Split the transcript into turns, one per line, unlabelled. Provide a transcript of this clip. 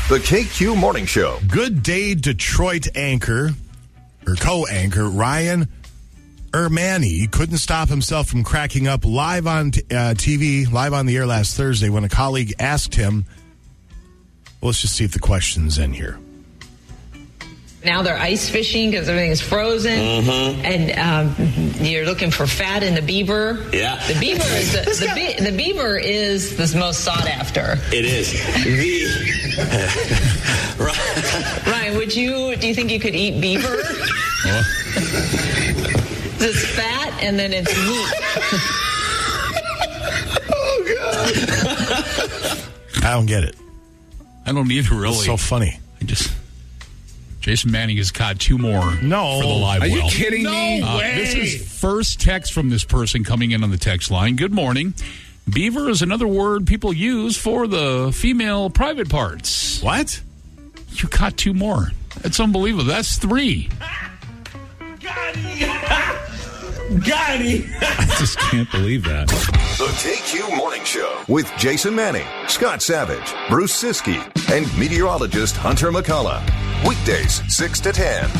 The KQ Morning Show.
Good Day Detroit anchor, or co-anchor, Ryan Ermani couldn't stop himself from cracking up live on TV, live on the air last Thursday when a colleague asked him, let's just see if the question's in here.
Now they're ice fishing because everything is frozen, and you're looking for fat in the beaver.
Yeah,
the beaver is the beaver is the most sought after.
It is.
Ryan, do you think you could eat beaver? It's fat and then it's meat.
Oh God! I don't get it.
I don't either. Really,
it's so funny.
Jason Manning has caught 2 more for the live well.
Are you kidding me?
No way. This is first text from this person coming in on the text line. Good morning. Beaver is another word people use for the female private parts.
What?
You caught 2 more. That's unbelievable. That's 3.
Got it.
I just can't believe that.
The KQ Morning Show with Jason Manning, Scott Savage, Bruce Siskey, and meteorologist Hunter McCullough. Weekdays 6 to 10.